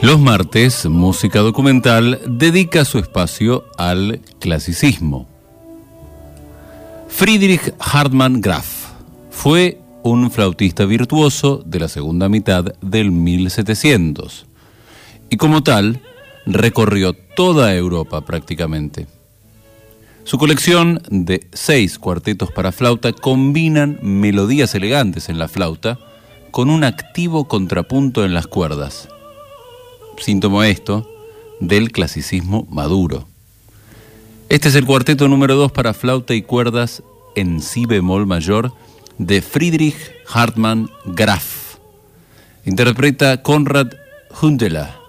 Los martes, Música Documental dedica su espacio al clasicismo. Friedrich Hartmann Graf fue un flautista virtuoso de la segunda mitad del 1700 y como tal recorrió toda Europa prácticamente. Su colección de 6 cuartetos para flauta combinan melodías elegantes en la flauta con un activo contrapunto en las cuerdas. Síntoma esto del clasicismo maduro. Este es el cuarteto número 2 para flauta y cuerdas en si bemol mayor de Friedrich Hartmann Graf. Interpreta Konrad Hundeler.